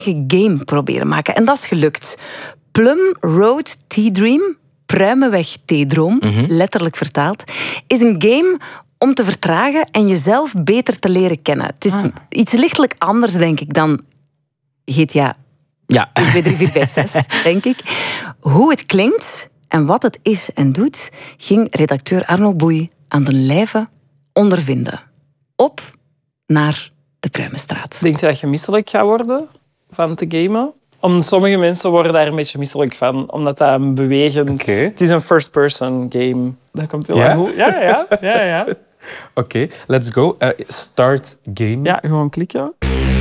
game proberen maken. En dat is gelukt. Plum Road Tea Dream, Pruimenweg Theedroom, letterlijk vertaald, is een game om te vertragen en jezelf beter te leren kennen. Het is iets lichtelijk anders, denk ik, dan GTA 1, 2, 3, 4, 5, 6, denk ik. Hoe het klinkt en wat het is en doet, ging redacteur Arno Boei aan de lijve ondervinden. Op naar de Pruimenstraat. Denk je dat je misselijk gaat worden van te gamen? Sommige mensen worden daar een beetje misselijk van, omdat dat een bewegend... Okay. Het is een first-person game. Dat komt heel erg goed. Ja. Oké, let's go. Start game. Ja, gewoon klikken.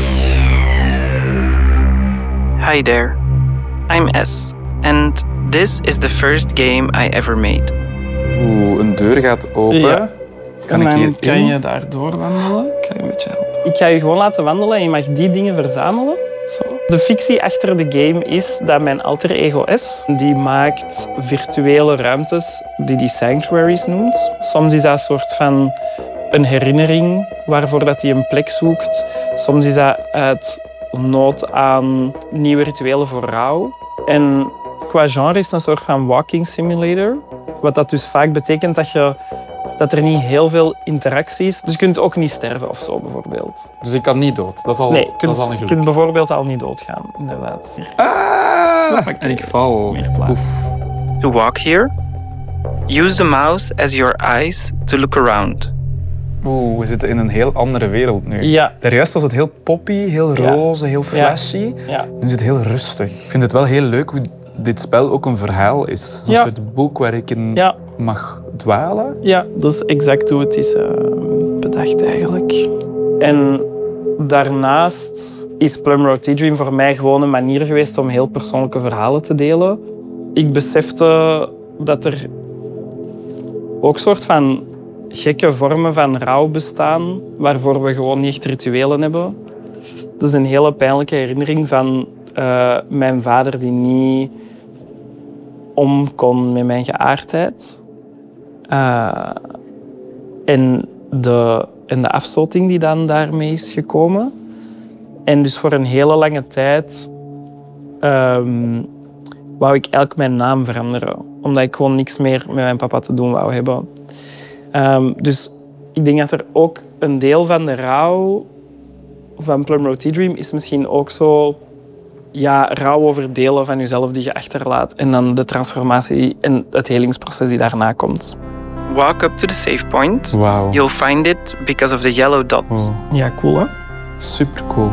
Hi there, I'm S, and this is the first game I ever made. Een deur gaat open. Ja. Kan ik hier kan je daar doorwandelen? Ik ga je een beetje helpen. Ik ga je gewoon laten wandelen en je mag die dingen verzamelen. Zo. De fictie achter de game is dat mijn alter ego S, die maakt virtuele ruimtes die sanctuaries noemt. Soms is dat een soort van een herinnering waarvoor dat hij een plek zoekt. Soms is dat uit nood aan nieuwe rituelen voor rouw. En qua genre is het een soort van walking simulator. Wat dat dus vaak betekent dat er niet heel veel interactie is. Dus je kunt ook niet sterven of zo, bijvoorbeeld. Dus ik kan niet dood. Dat is al, nee, dat is al een je kunt bijvoorbeeld al niet doodgaan, inderdaad. En ik val. Poef. To walk here, use the mouse as your eyes to look around. We zitten in een heel andere wereld nu. Ja. Daarjuist was het heel poppy, heel roze, heel flashy. Ja. Nu is het heel rustig. Ik vind het wel heel leuk hoe dit spel ook een verhaal is. Een soort boek waar ik in mag dwalen. Ja, dat is exact hoe het is bedacht eigenlijk. En daarnaast is Plum Road Tea Dream voor mij gewoon een manier geweest om heel persoonlijke verhalen te delen. Ik besefte dat er ook soort van gekke vormen van rouw bestaan, waarvoor we gewoon niet echt rituelen hebben. Dat is een hele pijnlijke herinnering van mijn vader die niet om kon met mijn geaardheid. En de afstoting die dan daarmee is gekomen. En dus voor een hele lange tijd wou ik eigenlijk mijn naam veranderen. Omdat ik gewoon niks meer met mijn papa te doen wou hebben. Dus ik denk dat er ook een deel van de rouw van Plum Road Tea Dream is misschien ook zo... Ja, rouw over delen van jezelf die je achterlaat. En dan de transformatie en het helingsproces die daarna komt. Walk up to the save point. Wow. You'll find it because of the yellow dots. Ja, cool hè? Super cool.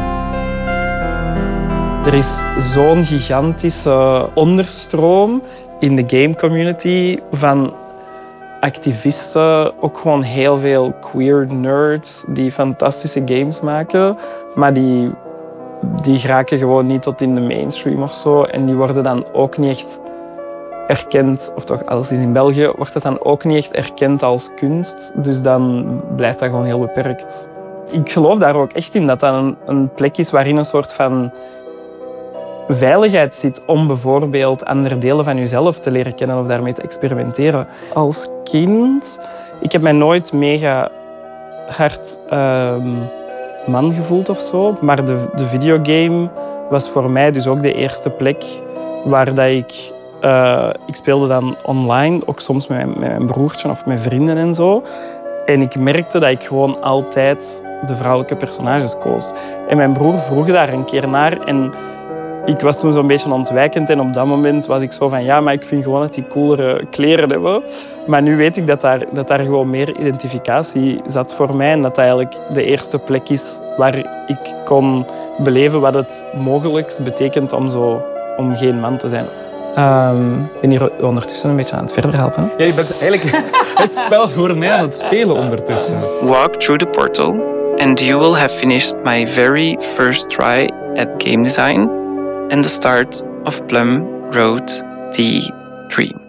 Er is zo'n gigantische onderstroom in de game community van activisten, ook gewoon heel veel queer nerds die fantastische games maken, maar die geraken gewoon niet tot in de mainstream of zo. En die worden dan ook niet echt erkend, of toch als in België, wordt het dan ook niet echt erkend als kunst. Dus dan blijft dat gewoon heel beperkt. Ik geloof daar ook echt in dat dat een plek is waarin een soort van veiligheid zit om bijvoorbeeld andere delen van jezelf te leren kennen of daarmee te experimenteren. Als kind, ik heb mij nooit mega hard man gevoeld of zo, maar de videogame was voor mij dus ook de eerste plek waar dat ik speelde dan online, ook soms met mijn broertje of met vrienden en zo. En ik merkte dat ik gewoon altijd de vrouwelijke personages koos. En mijn broer vroeg daar een keer naar en ik was toen zo'n beetje ontwijkend en op dat moment was ik zo van ja, maar ik vind gewoon dat die coolere kleren hebben. Maar nu weet ik dat daar gewoon meer identificatie zat voor mij en dat eigenlijk de eerste plek is waar ik kon beleven wat het mogelijk betekent om geen man te zijn. Ik ben hier ondertussen een beetje aan het verder helpen. Ja, je bent eigenlijk het spel voor mij aan het spelen ondertussen. Walk through the portal and you will have finished my very first try at game design and the start of Plum Road Tea Dream.